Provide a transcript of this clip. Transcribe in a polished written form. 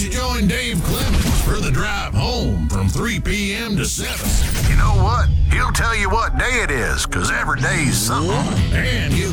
you join Dave Clemens for the drive home from 3 p.m. to 7? You know what? He'll tell you what day it is, 'cause every day's something. And you